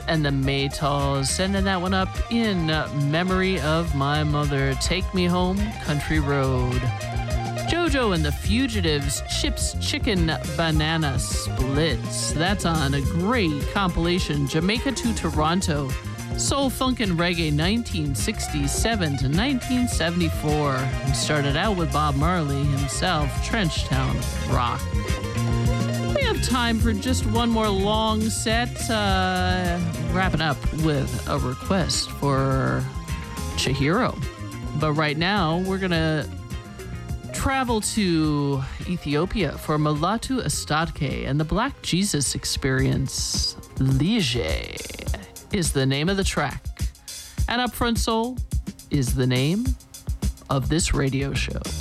and the Maytals, sending that one up in memory of my mother. Take Me Home, Country Road. JoJo and the Fugitives, Chips, Chicken, Banana Splits. That's on a great compilation, Jamaica to Toronto, Soul, Funk, and Reggae, 1967 to 1974. We started out with Bob Marley himself, Trenchtown Rock. We have time for just one more long set, wrapping up with a request for Chihiro. But right now, we're going to travel to Ethiopia for Mulatu Astatke and the Black Jesus Experience. Lige is the name of the track. And Upfront Soul is the name of this radio show.